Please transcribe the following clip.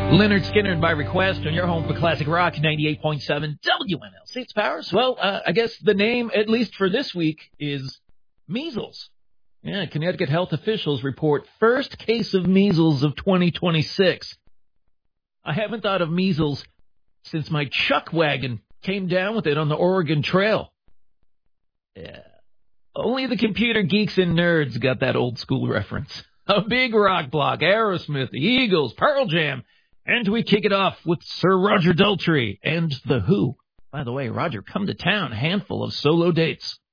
Leonard Skinner by request on your home for classic rock, 98.7 WNLC. It's Powers. Well, I guess the name, at least for this week, is measles. Yeah, Connecticut health officials report first case of measles of 2026. I haven't thought of measles since my chuck wagon came down with it on the Oregon Trail. Yeah. Only the computer geeks and nerds got that old school reference. A big rock block, Aerosmith, the Eagles, Pearl Jam. And we kick it off with Sir Roger Daltrey and The Who. By the way, Roger, come to town, handful of solo dates.